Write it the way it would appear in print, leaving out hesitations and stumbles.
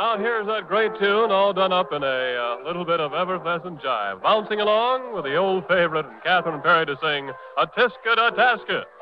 Now here's that great tune all done up in a little bit of effervescent jive. Bouncing along with the old favorite and Catherine Perry to sing, A Tiska da Taska.